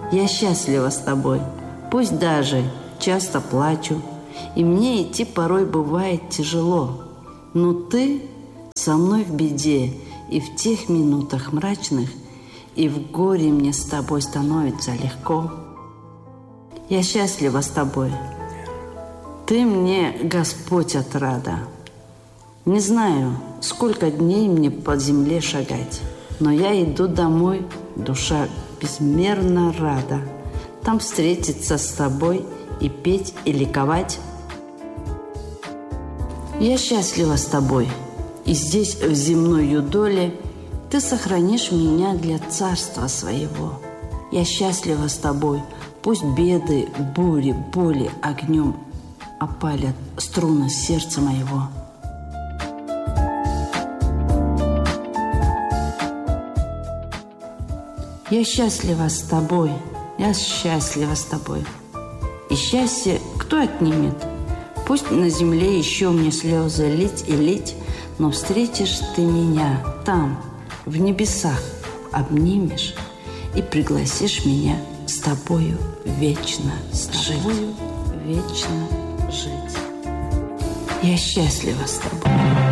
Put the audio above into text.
Я счастлива с тобой, пусть даже часто плачу, и мне идти порой бывает тяжело. Но ты со мной в беде, и в тех минутах мрачных, и в горе мне с тобой становится легко. Я счастлива с тобой. Ты мне Господь отрада. Не знаю, сколько дней мне по земле шагать, но я иду домой, душа безмерно рада. Там встретиться с тобой и петь, и ликовать. Я счастлива с тобой, и здесь, в земной юдоле, ты сохранишь меня для царства своего. Я счастлива с тобой, пусть беды, бури, боли огнем опалят струны сердца моего. Я счастлива с тобой, я счастлива с тобой. И счастье кто отнимет? Пусть на земле еще мне слезы лить и лить, но встретишь ты меня там, в небесах, обнимешь и пригласишь меня с тобою вечно жить. Я счастлива с тобой.